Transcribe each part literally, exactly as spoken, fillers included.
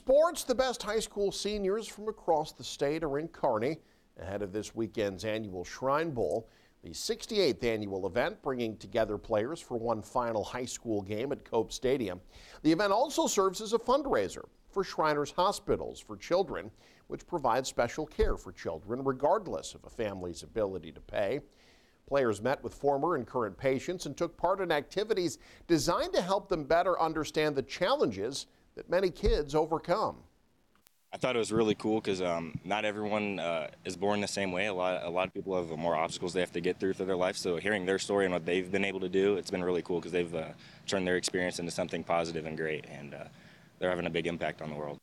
sports, the best high school seniors from across the state are in Kearney ahead of this weekend's annual Shrine Bowl, the sixty-eighth annual event bringing together players for one final high school game at Cope Stadium. The event also serves as a fundraiser for Shriners Hospitals for Children, which provides special care for children regardless of a family's ability to pay. Players met with former and current patients and took part in activities designed to help them better understand the challenges that many kids overcome. I thought it was really cool because um, not everyone uh, is born the same way. A lot, a lot of people have more obstacles they have to get through through their life. So hearing their story and what they've been able to do, it's been really cool because they've uh, turned their experience into something positive and great, and uh, they're having a big impact on the world.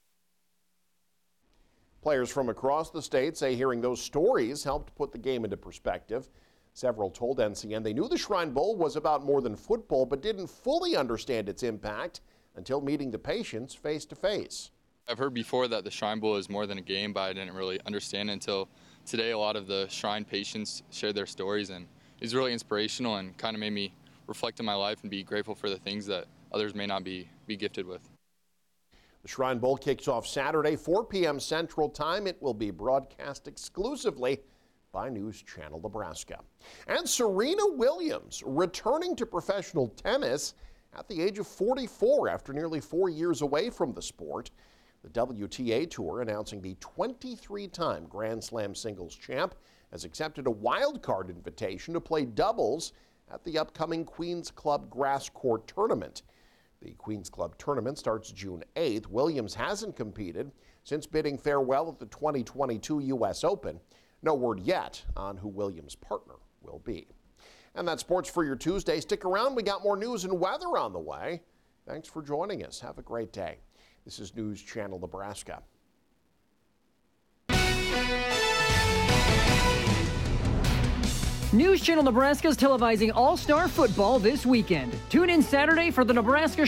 Players from across the state say hearing those stories helped put the game into perspective. Several told N C N they knew the Shrine Bowl was about more than football, but didn't fully understand its impact until meeting the patients face to face. I've heard before that the Shrine Bowl is more than a game, but I didn't really understand it until today. A lot of the Shrine patients shared their stories, and it was really inspirational and kind of made me reflect on my life and be grateful for the things that others may not be, be gifted with. The Shrine Bowl kicks off Saturday, four p m Central Time. It will be broadcast exclusively by News Channel Nebraska. And Serena Williams returning to professional tennis at the age of forty-four after nearly four years away from the sport. The W T A Tour, announcing the twenty-three-time Grand Slam singles champ, has accepted a wild card invitation to play doubles at the upcoming Queens Club Grass Court Tournament. The Queens Club Tournament starts June eighth. Williams hasn't competed since bidding farewell at the twenty twenty-two U S Open. No word yet on who Williams' partner will be. And that's sports for your Tuesday. Stick around. We got more news and weather on the way. Thanks for joining us. Have a great day. This is News Channel Nebraska. News Channel Nebraska is televising All-Star Football this weekend. Tune in Saturday for the Nebraska